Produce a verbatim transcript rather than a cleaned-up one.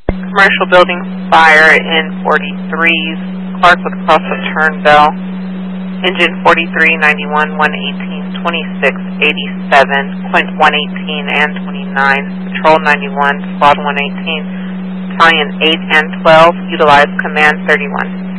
Commercial building fire in forty-threes, Clark with cross of Turnbell. Engine forty-three ninety-one, one eighteen, twenty-six eighty-seven, point one eighteen and twenty-nine. Patrol ninety-one, squad one eighteen. Battalion eight and twelve, utilize command thirty-one.